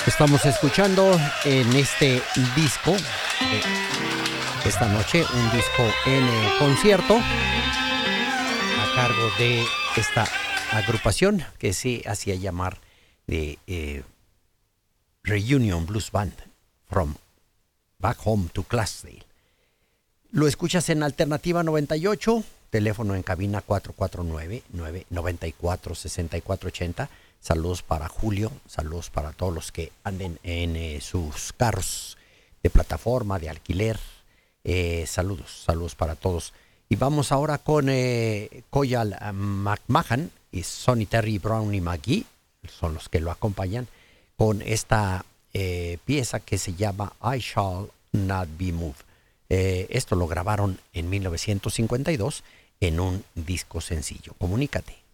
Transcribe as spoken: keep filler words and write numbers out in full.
Estamos escuchando en este disco, eh, esta noche, un disco en eh, concierto a cargo de esta agrupación que se hacía llamar de eh, Reunion Blues Band from Back Home to Clarksdale. Lo escuchas en Alternativa noventa y ocho, teléfono en cabina cuatro cuatro nueve, nueve nueve cuatro, seis cuatro ocho cero. Saludos para Julio, saludos para todos los que anden en eh, sus carros de plataforma, de alquiler. Eh, saludos, saludos para todos. Y vamos ahora con eh, Coyal McMahon y Sonny Terry, Brownie McGee, son los que lo acompañan, con esta eh, pieza que se llama I Shall Not Be Moved. Eh, esto lo grabaron en mil novecientos cincuenta y dos en un disco sencillo. Comunícate.